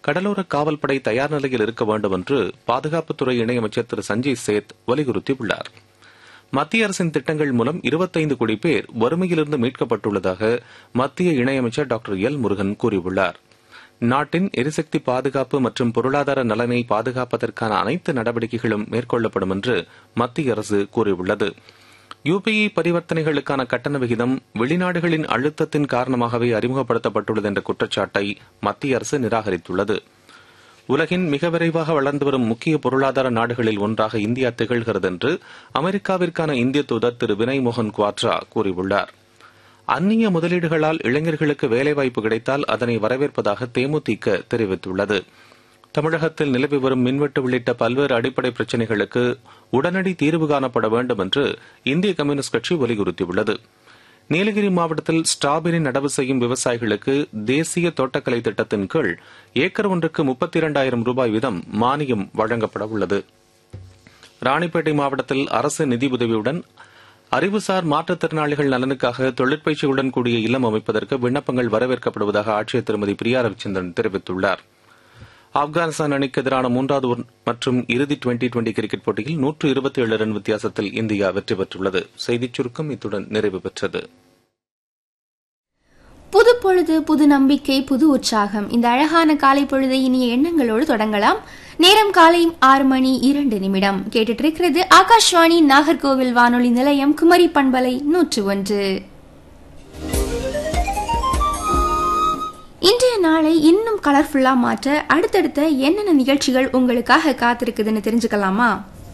கடலோர காவல்படை தயார் நிலையில் இருக்க வேண்டும் என்று பாதுகாப்புத்துறை இணையமைச்சர் திரு சஞ்சய் சேத் வலியுறுத்தியுள்ளார். மத்திய அரசின் திட்டங்கள் மூலம் 25 கோடி பேர் வறுமையிலிருந்து மீட்கப்பட்டுள்ளதாக மத்திய இணையமைச்சர் டாக்டர் எல் முருகன் கூறியுள்ளார். நாட்டின் எரிசக்தி பாதுகாப்பு மற்றும் பொருளாதார நலனை பாதுகாப்பதற்கான அனைத்து நடவடிக்கைகளும் மேற்கொள்ளப்படும் என்று மத்திய அரசு கூறியுள்ளது. யுபிஐ பரிவர்த்தனைகளுக்கான கட்டண விகிதம் வெளிநாடுகளின் அழுத்தத்தின் காரணமாகவே அறிமுகப்படுத்தப்பட்டுள்ளது என்ற குற்றச்சாட்டை மத்திய அரசு நிராகரித்துள்ளது. உலகின் மிக விரைவாக வளர்ந்து வரும் முக்கிய பொருளாதார நாடுகளில் ஒன்றாக இந்தியா திகழ்கிறது என்று அமெரிக்காவிற்கான இந்திய தூதர் திரு வினய் மோகன் குவாட்ரா கூறியுள்ளார். அந்நிய முதலீடுகளால் இளைஞர்களுக்கு வேலைவாய்ப்பு கிடைத்தால் அதனை வரவேற்பதாக தேமுதிக தெரிவித்துள்ளது. தமிழகத்தில் நிலவி வரும் மின்வெட்டு உள்ளிட்ட பல்வேறு அடிப்படை பிரச்சினைகளுக்கு உடனடி தீர்வு காணப்பட வேண்டும் என்று இந்திய கம்யூனிஸ்ட் கட்சி வலியுறுத்தியுள்ளது. நீலகிரி மாவட்டத்தில் ஸ்ட்ராபெரி நடவு செய்யும் விவசாயிகளுக்கு தேசிய தோட்டக்கலை திட்டத்தின் கீழ் ஏக்கர் ஒன்றுக்கு 32,000 ரூபாய் வீதம் மானியம் வழங்கப்பட உள்ளது. ராணிப்பேட்டை மாவட்டத்தில் அரசு நிதி உதவியுடன் அறிவுசார் மாற்றுத்திறனாளிகள் நலனுக்காக தொழிற்பயிற்சியுடன் கூடிய இல்லம் அமைப்பதற்கு விண்ணப்பங்கள் வரவேற்கப்படுவதாக ஆட்சியர் திருமதி பிரியா ரவிச்சந்திரன் தெரிவித்துள்ளார். ஆப்கானிஸ்தான் அணிக்கு எதிரான 3வது மற்றும் இறுதி டுவெண்டி கிரிக்கெட் போட்டியில் 127 ரன் வித்தியாசத்தில் இந்தியா வெற்றி பெற்றுள்ளது. செய்திச் சுருக்கம் இத்துடன் நிறைவு பெற்றது. புது பொழுது, புது நம்பிக்கை, புது உற்சாகம். இந்த அழகான காலை பொழுதை இனிய எண்ணங்களோடு தொடங்கலாம். நேரம் காலை 6:02 கேட்டுட்டு இருக்கிறது ஆகாஷ்வாணி நாகர்கோவில் வானொலி நிலையம், குமரி பண்பலை 101. இன்றைய நாளை இன்னும் கலர்ஃபுல்லா மாற்ற அடுத்தடுத்த என்னென்ன நிகழ்ச்சிகள் உங்களுக்காக காத்திருக்குதுன்னு தெரிஞ்சுக்கலாமா?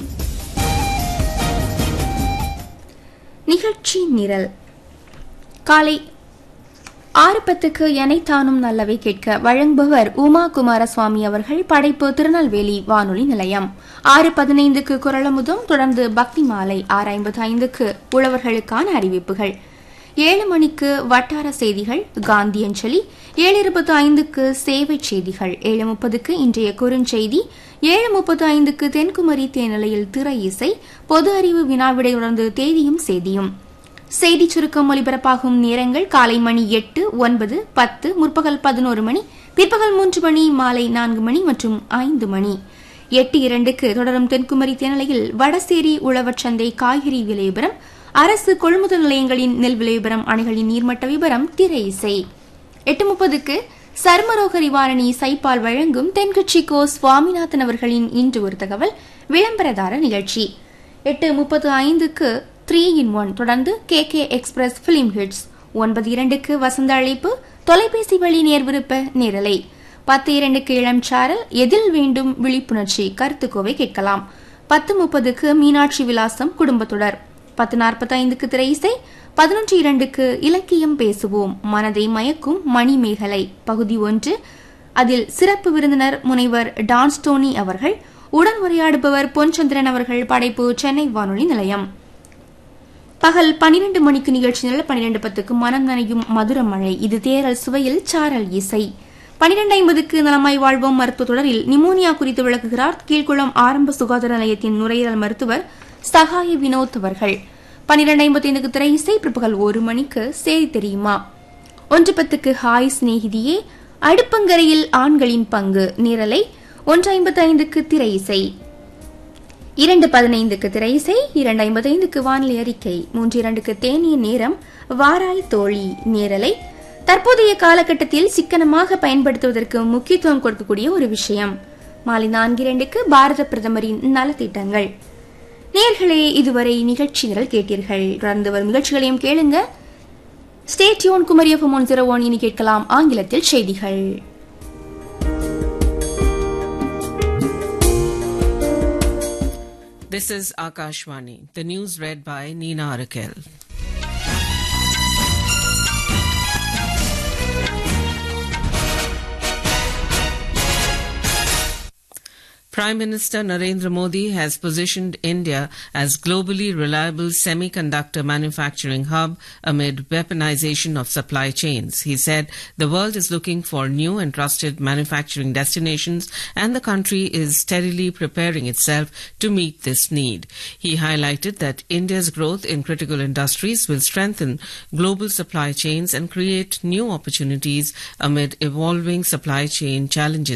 நிகழ்ச்சி நிரல் காலை 6:10 எனைத்தானும் நல்லவை கேட்க வழங்குபவர் உமா குமாரசுவாமி அவர்கள். படைப்பு திருநெல்வேலி வானொலி நிலையம். 6:15 குரலமுதம், தொடர்ந்து பக்தி மாலை. 6:55 உழவர்களுக்கான அறிவிப்புகள். 7 மணிக்கு வட்டார செய்திகள், காந்தியஞ்சலி. 7:25 சேவை செய்திகள். 7:30 இன்றைய குறுஞ்செய்தி. 7:35 தென்குமரி தேனிலையில் திரை இசை, பொது அறிவு வினாவிடை, தொடர்ந்து தேதியும் செய்தியும். செய்தி சுருக்கம் ஒலிபரப்பாகும் நேரங்கள் காலை மணி 8, 9, 10, முற்பகல் 11 மணி, பிற்பகல் 3 மணி, மாலை 4 மணி மற்றும் 5 மணி. 8:02 தொடரும் தென்குமரி தேனிலையில் வடசேரி உழவர் சந்தை காய்கறி விலை விபரம், அரசு கொள்முதல் நிலையங்களின் நெல் விலை விபரம், அணைகளின் நீர்மட்ட விபரம், திரை இசை. 8:30 சர்மரோக நிவாரணி சைபால் வழங்கும் தென்கட்சி கோ சுவாமிநாதன் அவர்களின் இன்று ஒரு தகவல், விளம்பரதார நிகழ்ச்சி. 8:35 3-in-1 தொடர்ந்து KK எக்ஸ்பிரஸ் பிலிம் ஹிட்ஸ். 9:02 வசந்த அழைப்பு, தொலைபேசி வழி நேர்விருப்ப நேரலை. 10:02 இளம் சாரல், எதில் வேண்டும் விழிப்புணர்ச்சி கருத்துக்கோவை கேட்கலாம். 10:30 மீனாட்சி விலாசம் குடும்பத்தொடர். 10:45 திரை இசை. 11:02 இலக்கியம் பேசுவோம், மனதை மயக்கும் மணிமேகலை பகுதி 1. அதில் சிறப்பு விருந்தினர் முனைவர் டான்ஸ்டோனி அவர்கள். உடன் உரையாடுபவர் பொன்சந்திரன் அவர்கள். படைப்பு சென்னை வானொலி நிலையம். பகல் 12 மணிக்கு நிகழ்ச்சி நிரல். 12:10 மனம் நனையும் மதுர மழை, இது தேரல் சுவையில் சாரல் இசை. 12:50 நலமாய் வாழ்வோம் மருத்துவ தொடரில் நிமோனியா குறித்து விளக்குகிறார் கீழ்குளம் ஆரம்ப சுகாதார நிலையத்தின் நுரையீரல் மருத்துவர் சகாய வினோத் அவர்கள். 12:55 திரை இசை. பிற்பகல் 1 மணிக்கு செய்தி தெரியுமா. 1:10 ஹாய் சிநேகிதியே, அடுப்பங்கரையில் ஆண்களின் பங்கு நேரலை. 1:55 திரை இசை. 2:15 திரை இசை. 2:55 வானிலை அறிக்கை. 3:02 தேனிய நேரம், வாராய் தோழி நேரலை. தற்போதைய காலகட்டத்தில் சிக்கனமாக பயன்படுத்துவதற்கு முக்கியத்துவம் கொடுக்கக்கூடிய ஒரு விஷயம். மாலை 4:02 பாரத பிரதமரின் நலத்திட்டங்கள். நேயர்களே, இதுவரை நிகழ்ச்சி நிரல் கேட்டீர்கள். தொடர்ந்து வரும் நிகழ்ச்சிகளையும் கேளுங்க. Stay tune. குமரி FM 101. இனி கேட்கலாம் ஆங்கிலத்தில் செய்திகள். This is Akashvani. The news read by Nina Arakel. Prime Minister Narendra Modi has positioned India as globally reliable semiconductor manufacturing hub amid weaponization of supply chains. He said the world is looking for new and trusted manufacturing destinations and the country is steadily preparing itself to meet this need. He highlighted that India's growth in critical industries will strengthen global supply chains and create new opportunities amid evolving supply chain challenges